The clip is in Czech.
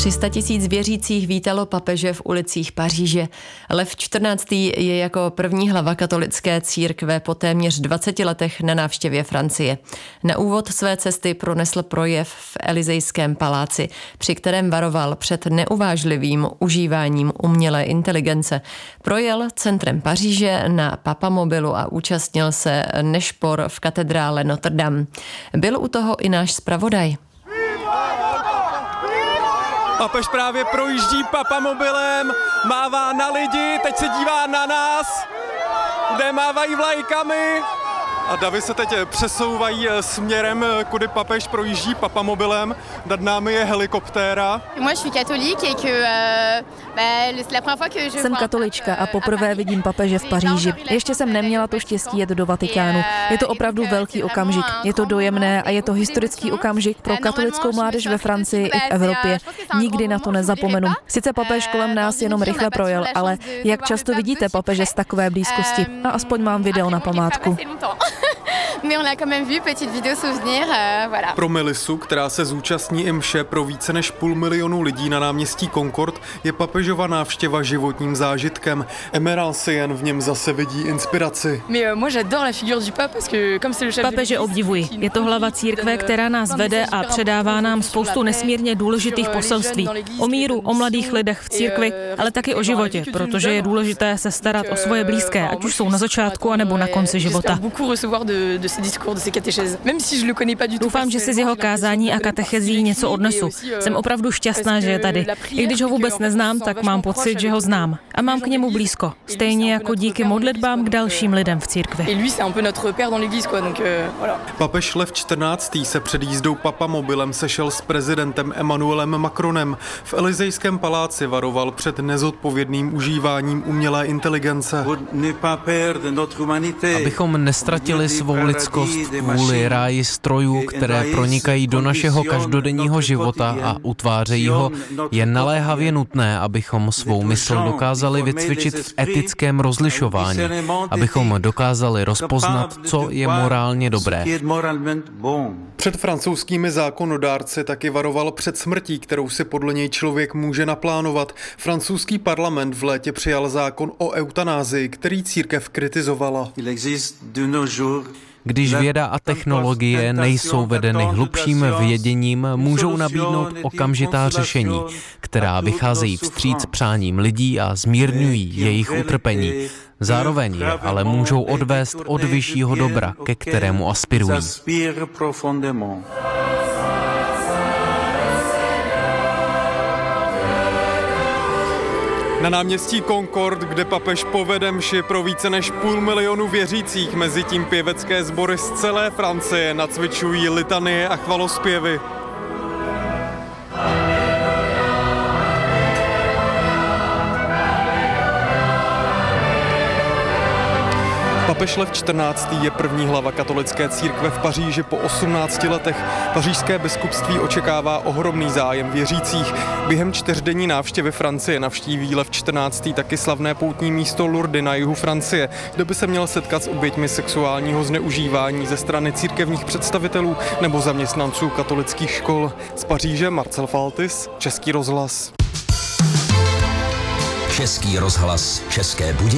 300 000 věřících vítalo papeže v ulicích Paříže. Lev XIV. Je jako první hlava katolické církve po téměř 20 letech na návštěvě Francie. Na úvod své cesty pronesl projev v Elysejském paláci, při kterém varoval před neuvážlivým užíváním umělé inteligence. Projel centrem Paříže na papamobilu a účastnil se nešpor v katedrále Notre Dame. Byl u toho i náš zpravodaj. Papež právě projíždí papamobilem, mává na lidi, teď se dívá na nás, kde mávají vlajkami. A davy se teď přesouvají směrem, kudy papež projíždí papamobilem. Nad námi je helikoptéra. Jsem katolička a poprvé vidím papeže v Paříži. Ještě jsem neměla to štěstí jet do Vatikánu. Je to opravdu velký okamžik. Je to dojemné a je to historický okamžik pro katolickou mládež ve Francii i v Evropě. Nikdy na to nezapomenu. Sice papež kolem nás jenom rychle projel, ale jak často vidíte papeže z takové blízkosti? A aspoň mám video na památku. Pro Melisu, která se zúčastní i mše pro více než 500 000 lidí na náměstí Concorde, je papežova návštěva životním zážitkem. Emerald si jen v něm zase vidí inspiraci. Papeže obdivuji. Je to hlava církve, která nás vede a předává nám spoustu nesmírně důležitých poselství. O míru, o mladých lidech v církvi, ale taky o životě, protože je důležité se starat o svoje blízké, ať už jsou na začátku, anebo na konci života. Doufám, že si z jeho kázání a katechezí něco odnesu. Jsem opravdu šťastná, že je tady. I když ho vůbec neznám, tak mám pocit, že ho znám. A mám k němu blízko. Stejně jako díky modlitbám k dalším lidem v církvi. Papež Lev XIV. Se před jízdou papamobilem sešel s prezidentem Emmanuelem Macronem. V Elysejském paláci varoval před nezodpovědným užíváním umělé inteligence. Abychom nestratili svou lidskost kvůli ráji strojů, které pronikají do našeho každodenního života a utvářejí ho, je naléhavě nutné, abychom svou mysl dokázali vycvičit v etickém rozlišování, abychom dokázali rozpoznat, co je morálně dobré. Před francouzskými zákonodárci taky varoval před smrtí, kterou si podle něj člověk může naplánovat. Francouzský parlament v létě přijal zákon o eutanázii, který církev kritizovala. Když věda a technologie nejsou vedeny hlubším věděním, můžou nabídnout okamžitá řešení, která vycházejí vstříc přáním lidí a zmírňují jejich utrpení. Zároveň je ale můžou odvést od vyššího dobra, ke kterému aspirují. Na náměstí Concorde, kde papež povede mši pro více než 500 000 věřících, mezi tím pěvecké sbory z celé Francie nacvičují litanie a chvalospěvy. Papež Lev XIV. Je první hlava katolické církve v Paříži po 18 letech. Pařížské biskupství očekává ohromný zájem věřících. Během 4denní návštěvy Francie navštíví Lev XIV. Taky slavné poutní místo Lourdes na jihu Francie, kde by se měl setkat s oběťmi sexuálního zneužívání ze strany církevních představitelů nebo zaměstnanců katolických škol. Z Paříže Marcel Faltis, Český rozhlas. Český rozhlas, České Budějovice.